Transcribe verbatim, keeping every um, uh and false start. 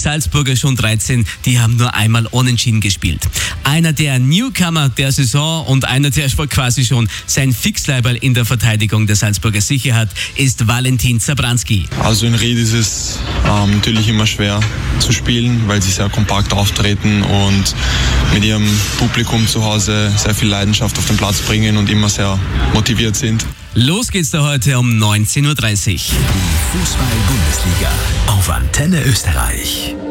Salzburger schon dreizehn, die haben nur einmal unentschieden gespielt. Einer der Newcomer der Saison und einer, der quasi schon sein Fixleiberl in der Verteidigung der Salzburger sicher hat, ist Valentin Zabranski. Also in Ried ist es ähm, natürlich immer schwer zu spielen, weil sie sehr kompakt auftreten und mit ihrem Publikum zu Hause sehr viel Leidenschaft auf den Platz bringen und immer sehr motiviert sind. Los geht's da heute um neunzehn Uhr dreißig. Die Fußball-Bundesliga auf Antenne Österreich.